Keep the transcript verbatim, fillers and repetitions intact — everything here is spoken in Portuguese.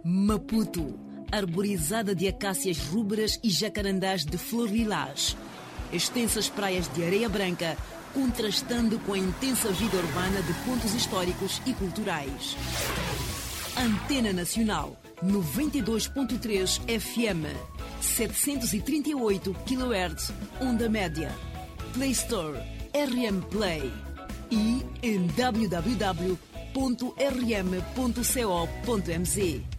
Maputo, arborizada de acácias rúberas e jacarandás de flor lilás. Extensas praias de areia branca, contrastando com a intensa vida urbana de pontos históricos e culturais. Antena Nacional, noventa e dois ponto três F M, setecentos e trinta e oito quilohertz, onda média. Play Store, R M Play. E em w w w ponto r m ponto co ponto m z.